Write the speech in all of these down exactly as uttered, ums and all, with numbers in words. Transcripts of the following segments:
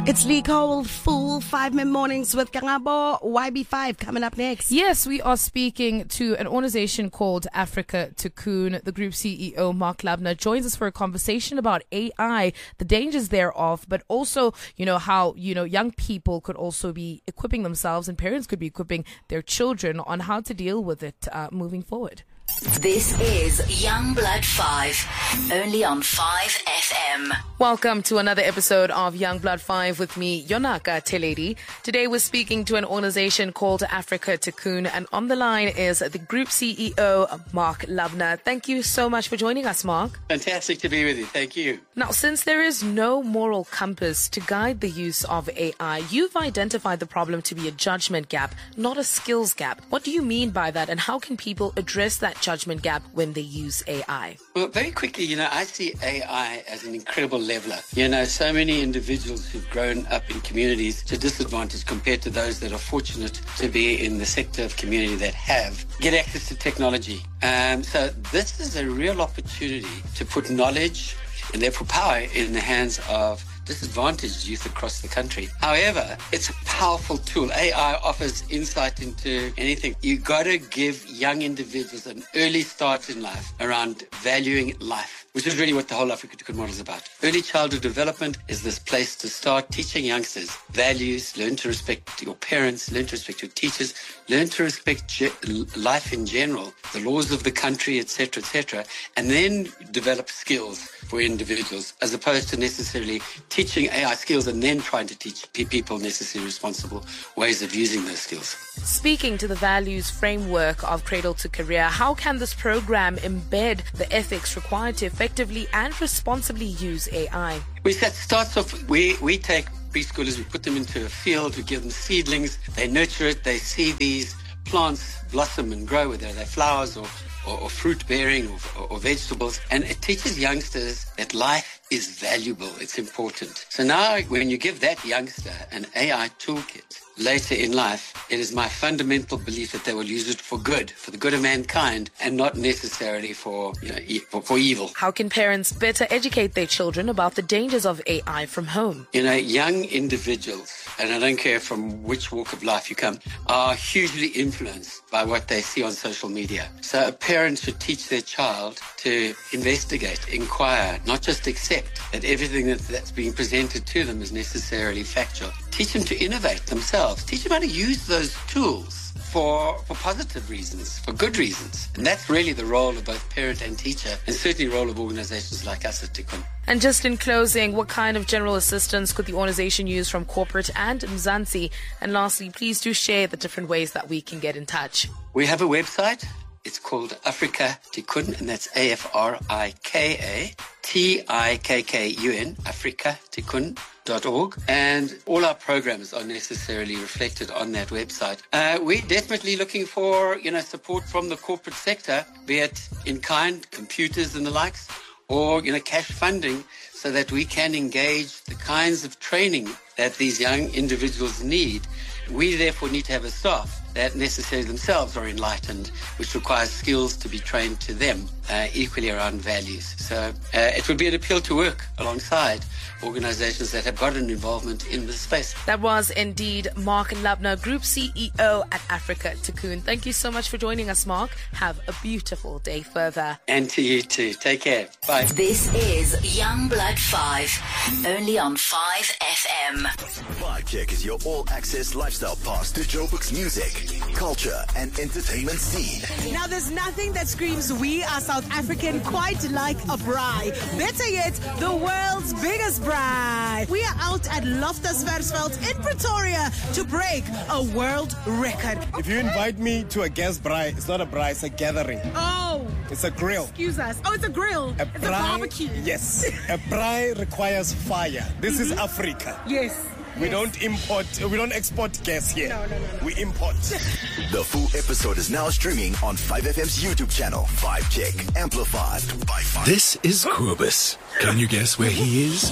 It's Lee Cole, Full Five Mid Mornings with Kangabo. Y B five coming up next. Yes, we are speaking to an organization called Africa Tikkun. The group C E O, Mark Lubner, joins us for a conversation about A I, the dangers thereof, but also, you know, how, you know, young people could also be equipping themselves and parents could be equipping their children on how to deal with it uh, moving forward. This is Young Blood five, only on five F M. Welcome to another episode of Young Blood five with me, Yonaka Teledi. Today we're speaking to an organization called Africa Tikkun, and on the line is the group C E O, Mark Lubner. Thank you so much for joining us, Mark. Fantastic to be with you. Thank you. Now, since there is no moral compass to guide the use of A I, you've identified the problem to be a judgment gap, not a skills gap. What do you mean by that, and how can people address that judgment gap when they use A I? Well, very quickly, you know, I see A I as an incredible leveler. You know, so many individuals who've grown up in communities to disadvantage compared to those that are fortunate to be in the sector of community that have get access to technology. Um, so this is a real opportunity to put knowledge and therefore power in the hands of disadvantaged youth across the country. However, it's a powerful tool. A I offers insight into anything. You got to give young individuals an early start in life around valuing life, which is really what the whole Africa Tikkun model is about. Early childhood development is this place to start teaching youngsters values, learn to respect your parents, learn to respect your teachers, learn to respect ge- life in general, the laws of the country, et cetera, et cetera, and then develop skills for individuals, as opposed to necessarily teaching A I skills and then trying to teach people necessarily responsible ways of using those skills. Speaking to the values framework of Cradle to Career, how can this program embed the ethics required to effectively and responsibly use A I? We that starts off, we, we take preschoolers, we put them into a field, we give them seedlings, they nurture it, they see these plants blossom and grow, whether they're flowers or, or, or fruit bearing or, or vegetables, and it teaches youngsters that life is valuable, it's important. So now when you give that youngster an A I toolkit later in life, it is my fundamental belief that they will use it for good, for the good of mankind, and not necessarily for, you know, e- for, for evil. How can parents better educate their children about the dangers of A I from home? You know, young individuals, and I don't care from which walk of life you come, are hugely influenced by what they see on social media. So a parent should teach their child to investigate, inquire, not just accept that everything that, that's being presented to them is necessarily factual. Teach them to innovate themselves. Teach them how to use those tools for for positive reasons, for good reasons. And that's really the role of both parent and teacher, and certainly the role of organizations like us at Tikkun. And just in closing, what kind of general assistance could the organization use from corporate and Mzansi? And lastly, please do share the different ways that we can get in touch. We have a website. It's called Africa Tikkun, and that's A F R I K A T I K K U N, Africa Tikkun dot org, and all our programs are necessarily reflected on that website. Uh, we're definitely looking for, you know, support from the corporate sector, be it in kind, computers and the likes, or, you know, cash funding, so that we can engage the kinds of training that these young individuals need. We therefore need to have a staff that necessarily themselves are enlightened, which requires skills to be trained to them, uh, equally around values. So uh, it would be an appeal to work alongside organizations that have got an involvement in this space. That was indeed Mark Lubner, Group C E O at Africa Tikkun. Thank you so much for joining us, Mark. Have a beautiful day further. And to you too. Take care. Bye. This is Young Blood five, only on five F M. Vibe Check is your all-access lifestyle pass to Joburg's music, culture, and entertainment scene. Now, there's nothing that screams we are South African quite like a braai. Better yet, the world's biggest braai. We are out at Loftus Versfeld in Pretoria to break a world record. If you invite me to a guest braai, it's not a braai, it's a gathering. Oh, It's a grill. excuse us. Oh, it's a grill. A it's braai, a barbecue. Yes. A braai requires fire. This is Africa. Yes. We don't import, we don't export gas here. No, no, no, no. We import. The full episode is now streaming on five F M's YouTube channel, Vibe Check, amplified by Vibe. This is Krubus. Can you guess where he is?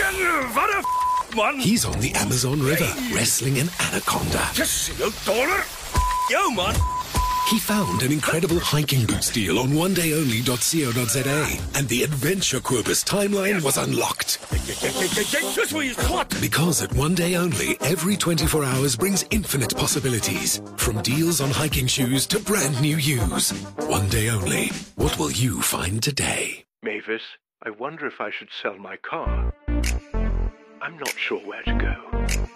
He's on the Amazon River, wrestling an anaconda. Yo, man. He found an incredible hiking boots deal on one day only dot co dot za, and the Adventure Quibus timeline was unlocked. This way is hot! Because at One Day Only, every twenty-four hours brings infinite possibilities. From deals on hiking shoes to brand new use. One Day Only. What will you find today? Mavis, I wonder if I should sell my car. I'm not sure where to go.